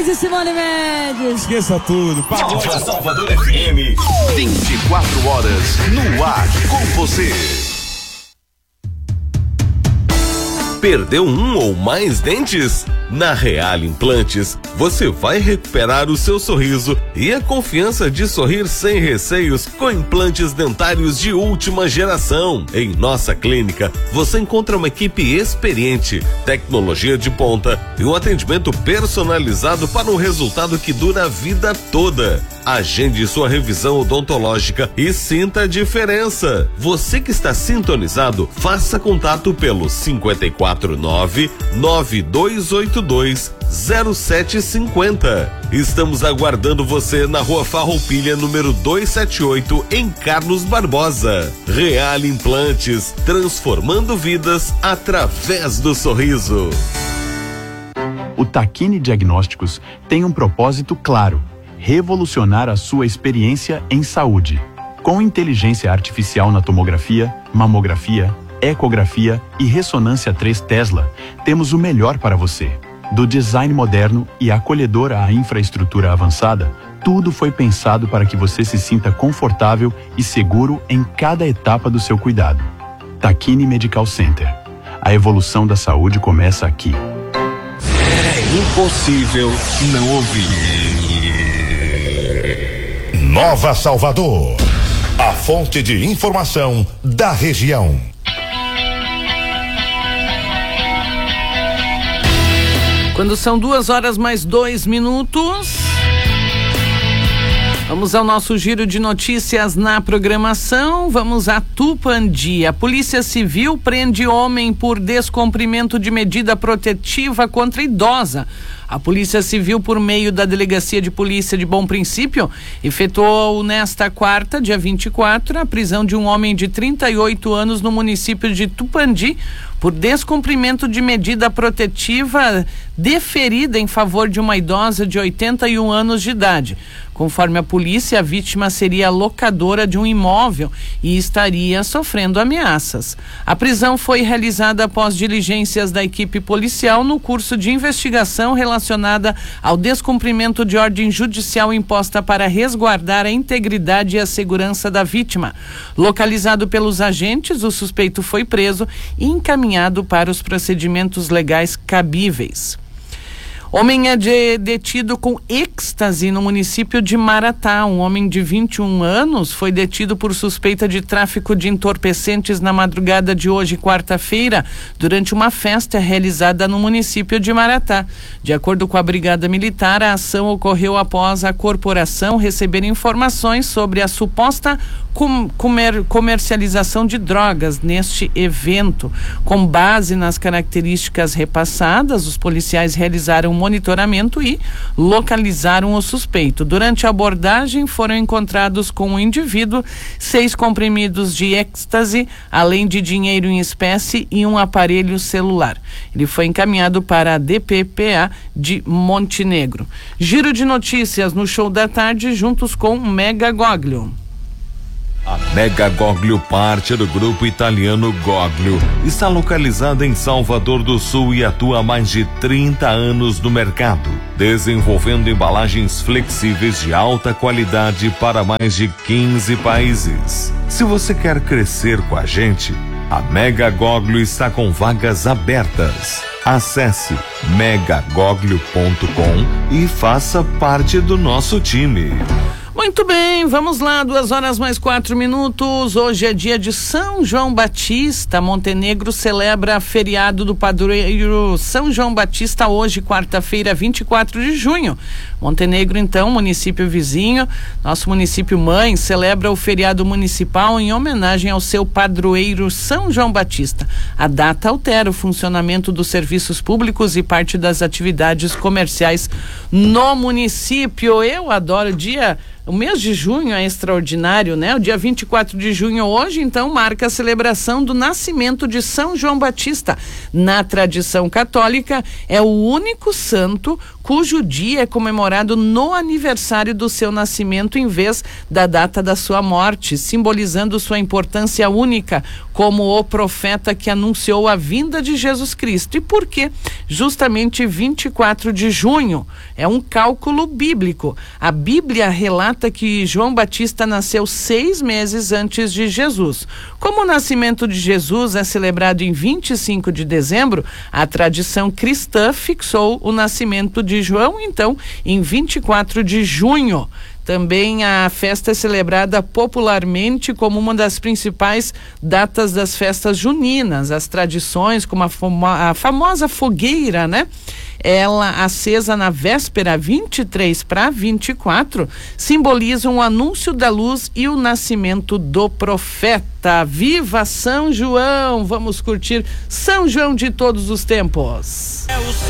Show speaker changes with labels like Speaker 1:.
Speaker 1: Mendes e Simone Mendes.
Speaker 2: Esqueça tudo.
Speaker 3: Nova Salvador FM, 24 horas no ar com você. Perdeu um ou mais dentes? Na Real Implantes, você vai recuperar o seu sorriso e a confiança de sorrir sem receios com implantes dentários de última geração. Em nossa clínica, você encontra uma equipe experiente, tecnologia de ponta e um atendimento personalizado para um resultado que dura a vida toda. Agende sua revisão odontológica e sinta a diferença. Você que está sintonizado, faça contato pelo 549-9282-0750. Estamos aguardando você na Rua Farroupilha, número 278, em Carlos Barbosa. Real Implantes, transformando vidas através do sorriso.
Speaker 4: O Takine Diagnósticos tem um propósito claro: revolucionar a sua experiência em saúde. Com inteligência artificial na tomografia, mamografia, ecografia e ressonância 3 Tesla, temos o melhor para você. Do design moderno e acolhedor à infraestrutura avançada, tudo foi pensado para que você se sinta confortável e seguro em cada etapa do seu cuidado. Takine Medical Center. A evolução da saúde começa aqui.
Speaker 3: É impossível não ouvir.
Speaker 5: Nova Salvador, a fonte de informação da região.
Speaker 6: Quando são 2h mais 2 minutos, vamos ao nosso giro de notícias na programação. Vamos a Tupandi. A Polícia Civil prende homem por descumprimento de medida protetiva contra idosa. A Polícia Civil, por meio da Delegacia de Polícia de Bom Princípio, efetuou nesta quarta, dia 24, a prisão de um homem de 38 anos no município de Tupandi por descumprimento de medida protetiva deferida em favor de uma idosa de 81 anos de idade. Conforme a polícia, a vítima seria locadora de um imóvel e estaria sofrendo ameaças. A prisão foi realizada após diligências da equipe policial no curso de investigação relacionada ao descumprimento de ordem judicial imposta para resguardar a integridade e a segurança da vítima. Localizado pelos agentes, o suspeito foi preso e encaminhado para os procedimentos legais cabíveis. Homem é detido com êxtase no município de Maratá. Um homem de 21 anos foi detido por suspeita de tráfico de entorpecentes na madrugada de hoje, quarta-feira, durante uma festa realizada no município de Maratá. De acordo com a Brigada Militar, a ação ocorreu após a corporação receber informações sobre a suposta comercialização de drogas neste evento. Com base nas características repassadas, os policiais realizaram um monitoramento e localizaram o suspeito. Durante a abordagem, foram encontrados com o indivíduo 6 comprimidos de êxtase, além de dinheiro em espécie e um aparelho celular. Ele foi encaminhado para a DPPA de Montenegro. Giro de notícias no Show da Tarde, juntos com Mega Goglio.
Speaker 7: A Mega Goglio, parte do grupo italiano Goglio, está localizada em Salvador do Sul e atua há mais de 30 anos no mercado, desenvolvendo embalagens flexíveis de alta qualidade para mais de 15 países. Se você quer crescer com a gente, a Mega Goglio está com vagas abertas. Acesse megagoglio.com e faça parte do nosso time.
Speaker 6: Muito bem, vamos lá, 2h mais 4 minutos. Hoje é dia de São João Batista. Montenegro celebra feriado do padroeiro São João Batista hoje, quarta-feira, 24 de junho. Montenegro, então, município vizinho, nosso município mãe, celebra o feriado municipal em homenagem ao seu padroeiro São João Batista. A data altera o funcionamento dos serviços públicos e parte das atividades comerciais no município. Eu adoro dia O mês de junho é extraordinário, né? O dia 24 de junho hoje, então, marca a celebração do nascimento de São João Batista. Na tradição católica, é o único santo cujo dia é comemorado no aniversário do seu nascimento em vez da data da sua morte, simbolizando sua importância única como o profeta que anunciou a vinda de Jesus Cristo. E por quê? Justamente 24 de junho. É um cálculo bíblico. A Bíblia relata que João Batista nasceu 6 meses antes de Jesus. Como o nascimento de Jesus é celebrado em 25 de dezembro, a tradição cristã fixou o nascimento de João, então, em 24 de junho. Também a festa é celebrada popularmente como uma das principais datas das festas juninas. As tradições, como a famosa fogueira, né? Ela acesa na véspera 23 para 24, simbolizam o anúncio da luz e o nascimento do profeta. Viva São João! Vamos curtir São João de todos os tempos.